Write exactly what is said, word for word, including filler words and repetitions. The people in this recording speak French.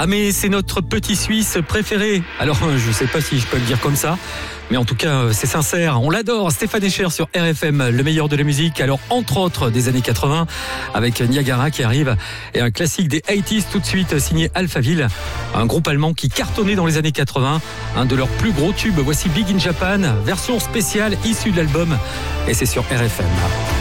Ah mais c'est notre petit Suisse préféré. Alors je sais pas si je peux le dire comme ça, mais en tout cas c'est sincère. On l'adore, Stéphane Escher sur R F M, le meilleur de la musique. Alors entre autres des années quatre-vingts avec Niagara qui arrive et un classique des quatre-vingt-dix tout de suite signé Alphaville, un groupe allemand qui cartonnait dans les années quatre-vingts, un de leurs plus gros tubes. Voici Big in Japan, version spéciale issue de l'album et c'est sur R F M.